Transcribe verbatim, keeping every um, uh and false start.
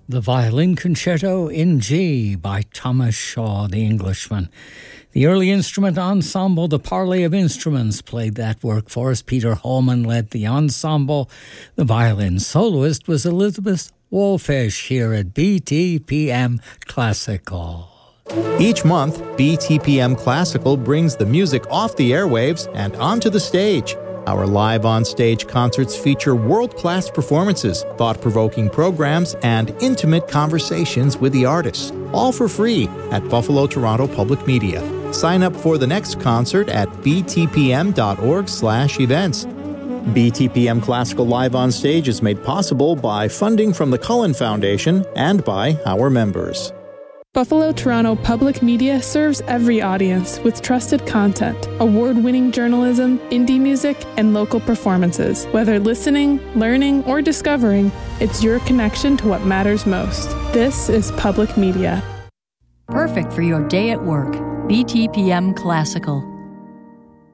The Violin Concerto in G by Thomas Shaw, the Englishman. The early instrument ensemble, the Parley of Instruments, played that work for us. Peter Holman led the ensemble. The violin soloist was Elizabeth Wolfish here at B T P M Classical. Each month, B T P M Classical brings the music off the airwaves and onto the stage. Our live on-stage concerts feature world-class performances, thought-provoking programs, and intimate conversations with the artists, all for free at Buffalo Toronto Public Media. Sign up for the next concert at b t p m dot org slash events. B T P M Classical Live on Stage is made possible by funding from the Cullen Foundation and by our members. Buffalo Toronto Public Media serves every audience with trusted content, award-winning journalism, indie music, and local performances. Whether listening, learning, or discovering, it's your connection to what matters most. This is Public Media. Perfect for your day at work. B T P M Classical.